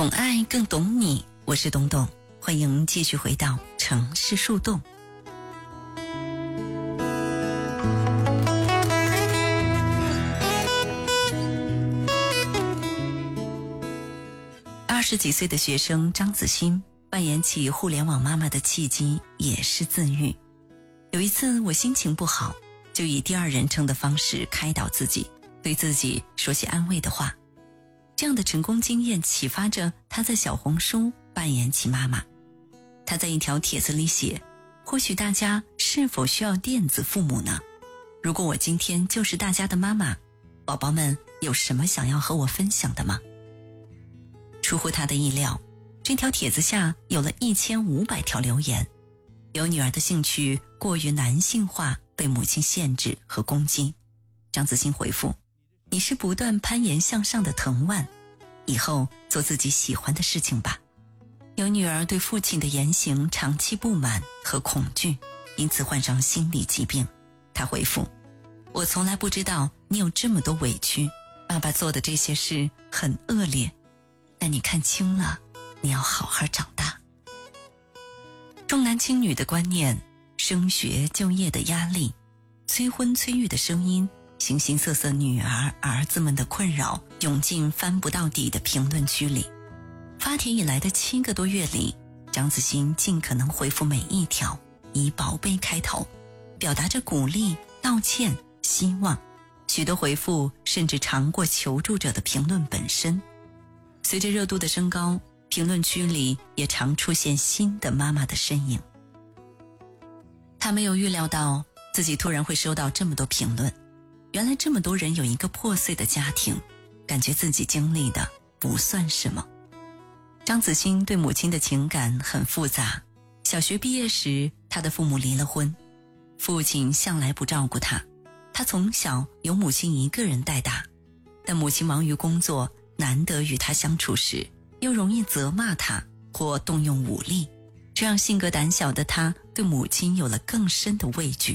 懂爱更懂你，我是东东，欢迎继续回到城市树洞。20几岁的学生张子欣扮演起互联网妈妈的契机也是自愈。有一次我心情不好，就以第二人称的方式开导自己，对自己说些安慰的话。这样的成功经验启发着他在小红书扮演起妈妈。他在一条帖子里写，或许大家是否需要电子父母呢？如果我今天就是大家的妈妈，宝宝们有什么想要和我分享的吗？出乎他的意料，这条帖子下有了1500条留言。有女儿的兴趣过于男性化，被母亲限制和攻击。张子欣回复，你是不断攀岩向上的藤蔓，以后做自己喜欢的事情吧。有女儿对父亲的言行长期不满和恐惧，因此患上心理疾病。她回复，我从来不知道你有这么多委屈，爸爸做的这些事很恶劣，但你看清了，你要好好长大。重男轻女的观念，升学就业的压力，催婚催育的声音，形形色色女儿儿子们的困扰涌进翻不到底的评论区里。发帖以来的7个多月里，张子欣尽可能回复每一条，以宝贝开头，表达着鼓励、道歉、希望。许多回复甚至长过求助者的评论本身。随着热度的升高，评论区里也常出现新的妈妈的身影。他没有预料到自己突然会收到这么多评论，原来这么多人有一个破碎的家庭，感觉自己经历的不算什么。张子欣对母亲的情感很复杂。小学毕业时，他的父母离了婚，父亲向来不照顾他，他从小由母亲一个人带大，但母亲忙于工作，难得与他相处时，又容易责骂他或动用武力，这让性格胆小的他对母亲有了更深的畏惧。